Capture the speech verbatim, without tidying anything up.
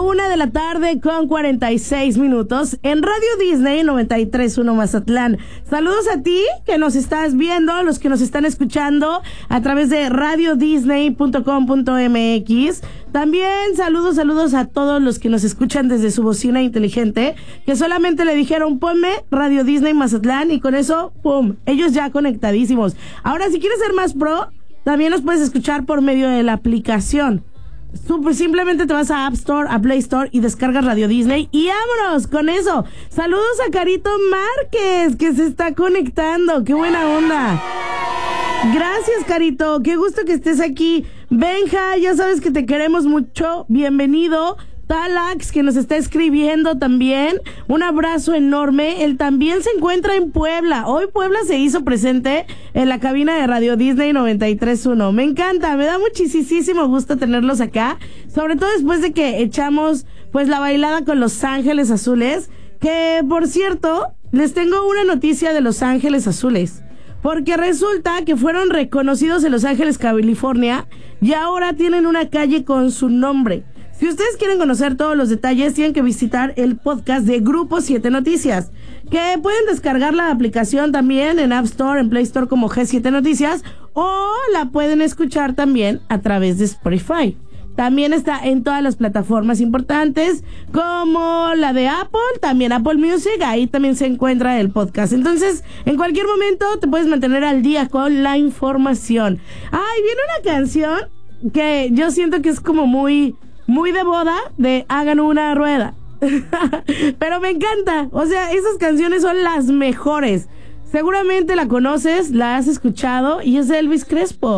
una de la tarde con cuarenta y seis minutos en Radio Disney noventa y tres punto uno Mazatlán. Saludos a ti que nos estás viendo, los que nos están escuchando a través de radio disney punto com punto m x. También saludos, saludos a todos los que nos escuchan desde su bocina inteligente, que solamente le dijeron ponme Radio Disney Mazatlán y con eso, pum, ellos ya conectadísimos. Ahora, si quieres ser más pro, también nos puedes escuchar por medio de la aplicación. Super, simplemente te vas a App Store, a Play Store y descargas Radio Disney y vámonos con eso. Saludos a Carito Márquez que se está conectando, qué buena onda. Gracias, Carito, qué gusto que estés aquí. Benja, ya sabes que te queremos mucho, bienvenido. Talax, que nos está escribiendo también, un abrazo enorme. Él también se encuentra en Puebla. Hoy Puebla se hizo presente en la cabina de Radio Disney noventa y tres punto uno. Me encanta, me da muchísimo gusto tenerlos acá, sobre todo después de que echamos pues la bailada con Los Ángeles Azules, que por cierto, les tengo una noticia de Los Ángeles Azules. Porque resulta que fueron reconocidos en Los Ángeles, California, y ahora tienen una calle con su nombre. Si ustedes quieren conocer todos los detalles, tienen que visitar el podcast de Grupo siete Noticias, que pueden descargar la aplicación también en App Store, en Play Store como G siete Noticias, o la pueden escuchar también a través de Spotify. También está en todas las plataformas importantes, como la de Apple, también Apple Music, ahí también se encuentra el podcast. Entonces, en cualquier momento te puedes mantener al día con la información. Ay, viene una canción que yo siento que es como muy... muy de boda, de hagan una rueda. Pero me encanta. O sea, esas canciones son las mejores. Seguramente la conoces, la has escuchado y es de Elvis Crespo.